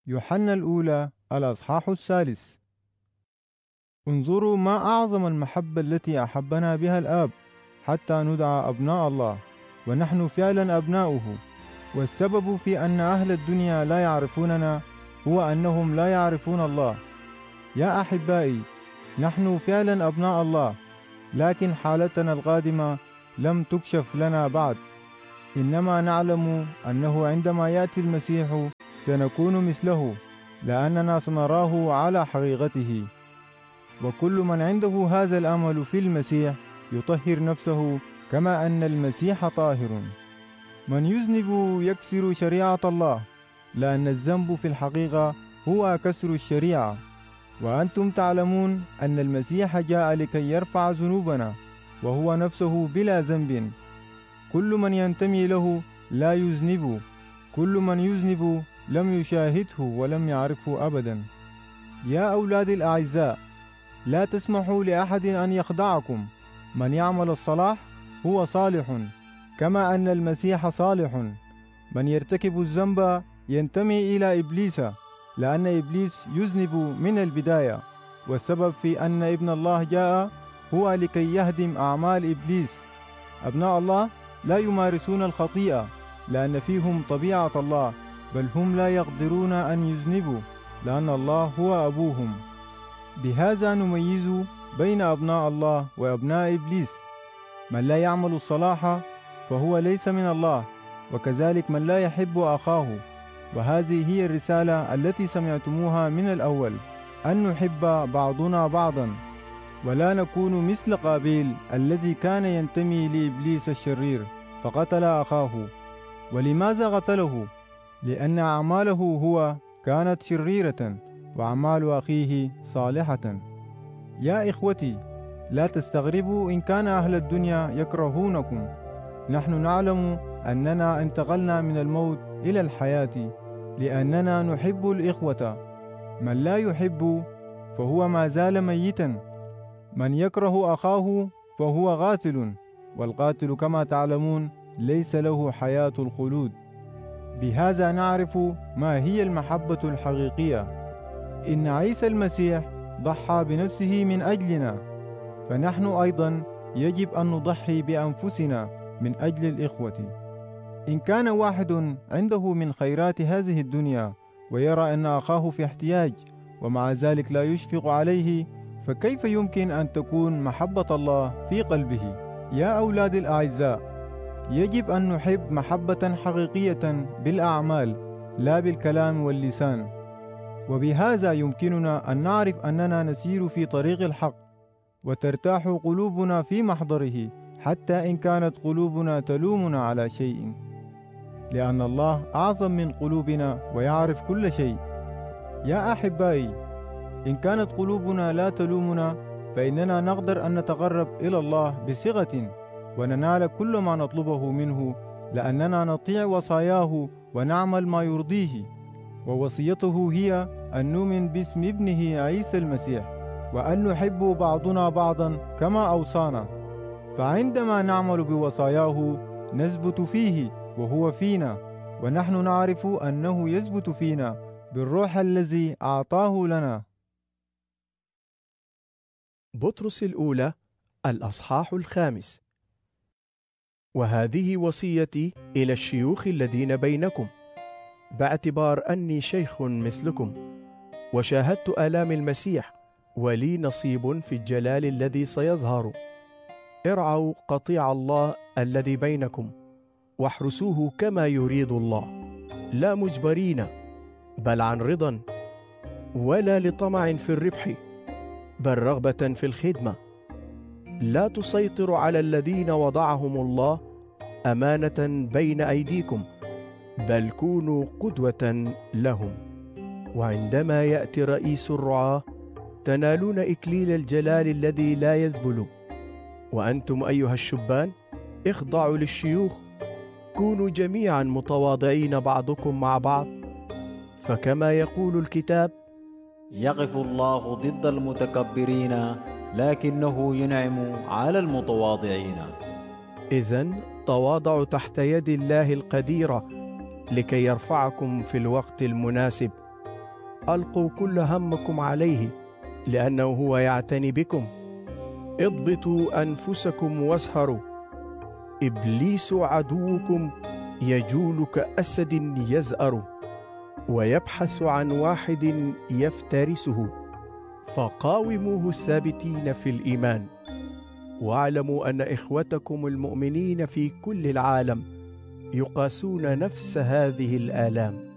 يوحنا الأولى الأصحاح 3. انظروا ما أعظم المحبة التي أحبنا بها الآب حتى ندعى أبناء الله، ونحن فعلا أبناؤه. والسبب في أن أهل الدنيا لا يعرفوننا هو أنهم لا يعرفون الله. يا أحبائي، نحن فعلا أبناء الله، لكن حالتنا القادمة لم تكشف لنا بعد. إنما نعلم أنه عندما يأتي المسيح سنكون مثله، لأننا سنراه على حقيقته. وكل من عنده هذا الأمل في المسيح يطهر نفسه كما أن المسيح طاهر. من يذنب يكسر شريعة الله، لأن الذنب في الحقيقة هو كسر الشريعة. وأنتم تعلمون أن المسيح جاء لكي يرفع ذنوبنا، وهو نفسه بلا ذنب. كل من ينتمي له لا يذنب، كل من يذنب لم يشاهده ولم يعرفه أبدا. يا أولادي الأعزاء، لا تسمحوا لأحد أن يخدعكم. من يعمل الصلاح هو صالح كما أن المسيح صالح. من يرتكب الذنب ينتمي إلى إبليس، لأن إبليس يذنب من البداية. والسبب في أن ابن الله جاء هو لكي يهدم أعمال إبليس. أبناء الله لا يمارسون الخطيئة لأن فيهم طبيعة الله، بل هم لا يقدرون أن يذنبوا لأن الله هو أبوهم. بهذا نميز بين أبناء الله وأبناء إبليس. من لا يعمل الصلاح فهو ليس من الله، وكذلك من لا يحب أخاه. وهذه هي الرسالة التي سمعتموها من الأول، أن نحب بعضنا بعضا، ولا نكون مثل قابيل الذي كان ينتمي لإبليس الشرير فقتل أخاه. ولماذا قتله؟ لأن أعماله هو كانت شريرة وأعمال أخيه صالحة. يا إخوتي، لا تستغربوا إن كان أهل الدنيا يكرهونكم. نحن نعلم أننا انتقلنا من الموت إلى الحياة لأننا نحب الإخوة. من لا يحب فهو ما زال ميتا. من يكره أخاه فهو قاتل، والقاتل كما تعلمون ليس له حياة الخلود. بهذا نعرف ما هي المحبة الحقيقية، إن عيسى المسيح ضحى بنفسه من أجلنا، فنحن أيضا يجب أن نضحي بأنفسنا من أجل الإخوة. إن كان واحد عنده من خيرات هذه الدنيا ويرى أن أخاه في احتياج ومع ذلك لا يشفق عليه، فكيف يمكن أن تكون محبة الله في قلبه؟ يا أولادي الأعزاء، يجب أن نحب محبة حقيقية بالأعمال لا بالكلام واللسان. وبهذا يمكننا أن نعرف أننا نسير في طريق الحق، وترتاح قلوبنا في محضره حتى إن كانت قلوبنا تلومنا على شيء، لأن الله أعظم من قلوبنا ويعرف كل شيء. يا أحبائي، إن كانت قلوبنا لا تلومنا فإننا نقدر أن نتقرب إلى الله بثقة وننال كل ما نطلبه منه، لأننا نطيع وصاياه ونعمل ما يرضيه. ووصيته هي أن نؤمن باسم ابنه عيسى المسيح، وأن نحب بعضنا بعضا كما أوصانا. فعندما نعمل بوصاياه نثبت فيه وهو فينا، ونحن نعرف أنه يثبت فينا بالروح الذي أعطاه لنا. بطرس الأولى الأصحاح 5. وهذه وصيتي إلى الشيوخ الذين بينكم، باعتبار أني شيخ مثلكم، وشاهدت آلام المسيح، ولي نصيب في الجلال الذي سيظهر. ارعوا قطيع الله الذي بينكم، واحرسوه كما يريد الله، لا مجبرين بل عن رضا، ولا لطمع في الربح بل رغبة في الخدمة. لا تسيطروا على الذين وضعهم الله أمانة بين أيديكم، بل كونوا قدوة لهم. وعندما يأتي رئيس الرعاة تنالون إكليل الجلال الذي لا يذبل. وأنتم أيها الشبان اخضعوا للشيوخ، كونوا جميعا متواضعين بعضكم مع بعض، فكما يقول الكتاب: يقف الله ضد المتكبرين لكنه ينعم على المتواضعين. إذن تواضعوا تحت يد الله القديرة لكي يرفعكم في الوقت المناسب، ألقوا كل همكم عليه لأنه هو يعتني بكم. اضبطوا أنفسكم واسهروا، إبليس عدوكم يجول كأسد يزأر، ويبحث عن واحد يفترسه، فقاوموه الثابتين في الإيمان. واعلموا أن إخوتكم المؤمنين في كل العالم يقاسون نفس هذه الآلام.